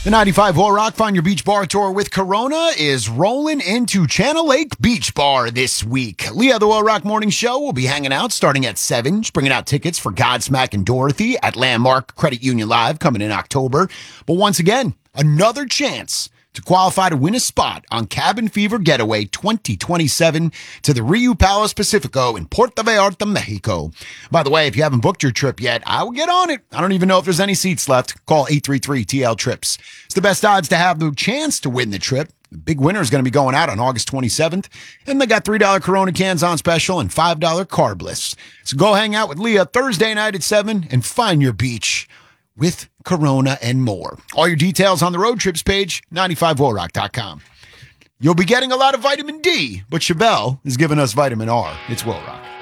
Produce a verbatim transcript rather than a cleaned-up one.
The ninety-five War Rock Find Your Beach Bar Tour with Corona is rolling into Channel Lake Beach Bar this week. Leah, the War Rock Morning Show, will be hanging out starting at seven. She's bringing out tickets for Godsmack and Dorothy at Landmark Credit Union Live coming in October. But once again, another chance to qualify to win a spot on Cabin Fever Getaway twenty twenty-seven to the Rio Palace Pacifico in Puerto Vallarta, Mexico. By the way, if you haven't booked your trip yet, I will get on it. I don't even know if there's any seats left. Call eight three three T L trips. It's the best odds to have the chance to win the trip. The big winner is going to be going out on August twenty-seventh, and they got three dollar Corona cans on special and five dollar carbless. So go hang out with Leah Thursday night at seven and find your beach with Corona and more. All your details on the road trips page, ninety-five war rock dot com. You'll be getting a lot of vitamin D, but Chevelle is giving us vitamin R. It's Will Rock.